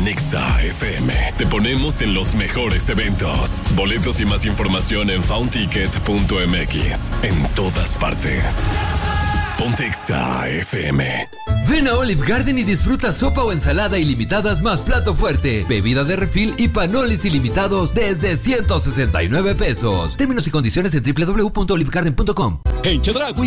Exa FM. Te ponemos en los mejores eventos. Boletos y más información en foundticket.mx. En todas partes. Ponte Exa FM. Ven a Olive Garden y disfruta sopa o ensalada ilimitadas más plato fuerte, bebida de refil y panolis ilimitados desde 169 pesos. Términos y condiciones en www.olivegarden.com. En Chedraui